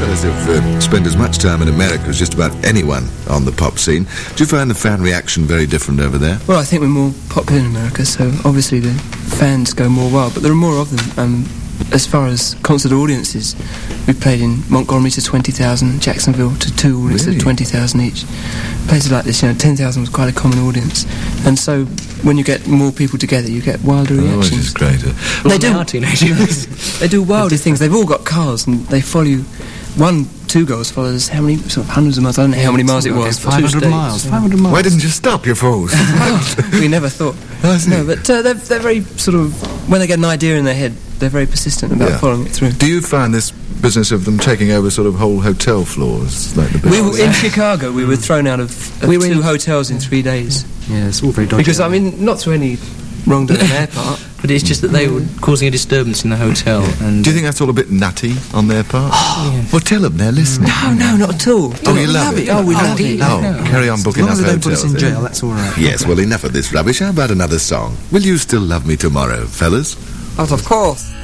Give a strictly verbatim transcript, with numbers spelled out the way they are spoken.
fellas have uh, spent as much time in America as just about anyone on the pop scene. Do you find the fan reaction very different over there? Well, I think we're more popular in America, so obviously the fans go more wild, but there are more of them. Um, as far as concert audiences, we've played in Montgomery to twenty thousand, Jacksonville to two audiences Really? of twenty thousand each. Places like this, you know, ten thousand was quite a common audience. And so when you get more people together, you get wilder Oh, reactions. this is great. Uh, They Well, do. they are teenagers. They do wilder things. They've all got cars and they follow you. One, two girls followed us how many, sort of hundreds of miles, I don't know how many miles it was. five hundred Two miles. states. five hundred miles. Why didn't you stop, you fools? We never thought. Oh, I see. No, but uh, they're, they're very sort of, when they get an idea in their head, they're very persistent about Yeah. following it through. Do you find this business of them taking over sort of whole hotel floors, like the We were, Beatles? in Chicago, we were thrown out of, of We were two in- hotels in three days. Yeah, it's all very dodgy. Because, I mean, not through any wrongdoing on their part. But it's just that they were causing a disturbance in the hotel. And Do you think that's all a bit nutty on their part? Well, tell them they're listening. No, no, not at all. Oh, you love it? Oh, we love it. Oh, carry on as booking long up as they don't put us hotels in then. jail, that's all right. Yes, well, enough of this rubbish. How about another song? Will you still love me tomorrow, fellas? But of course.